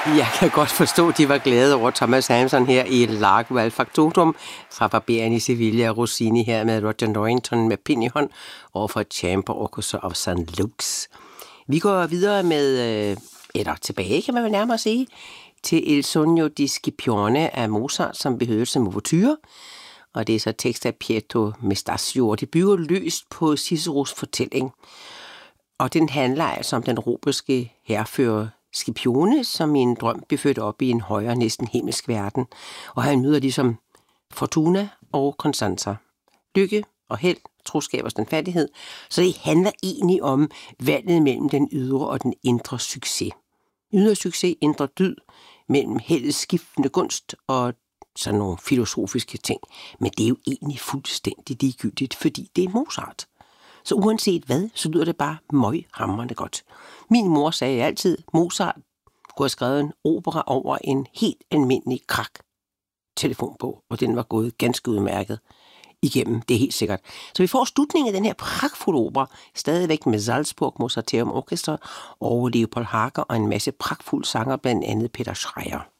Jeg kan godt forstå, at de var glade over Thomas Hampson her i Largo al Factotum fra Barberen i Sevilla, Rossini her med Roger Norrington med pind i hånd over for Chamber Orchestra of St. Luke's. Vi går videre med, eller tilbage kan man vel nærmere sige, til Il Sogno di Scipione af Mozart, som vi hørte som ouverture. Og det er så tekst af Pietro Metastasio, og det bygger løst på Ciceros fortælling. Og den handler altså om den romerske hærfører Scipione, som i en drøm blev født op i en højere, næsten himmelsk verden. Og han møder ligesom Fortuna og Constanza. Lykke og held, troskab og standfærdighed. Så det handler egentlig om valget mellem den ydre og den indre succes. Ydre succes, indre dyd, mellem heldets skiftende gunst og sådan nogle filosofiske ting. Men det er jo egentlig fuldstændig ligegyldigt, fordi det er Mozart. Så uanset hvad, så lyder det bare møghamrende godt. Min mor sagde altid, Mozart kunne have skrevet en opera over en helt almindelig telefonbog, og den var gået ganske udmærket igennem, det er helt sikkert. Så vi får slutningen af den her pragtfulde opera, stadigvæk med Salzburg Mozarteum Orchestra og Leopold Hager og en masse pragtfulde sanger, blandt andet Peter Schreier.